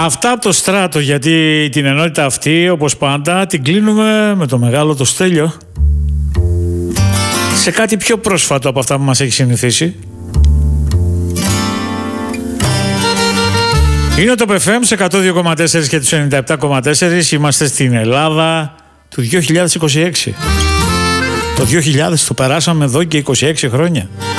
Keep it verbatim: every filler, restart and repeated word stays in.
Αυτά από το Στράτο, γιατί την ενότητα αυτή, όπως πάντα, την κλείνουμε με το μεγάλο το Στέλιο. Σε κάτι πιο πρόσφατο από αυτά που μας έχει συνηθίσει. Είναι το πι εφ εμ σε εκατό δύο κόμμα τέσσερα και τους ενενήντα επτά κόμμα τέσσερα. Είμαστε στην Ελλάδα του δύο χιλιάδες είκοσι έξι. Το δύο χιλιάδες το περάσαμε εδώ και είκοσι έξι χρόνια.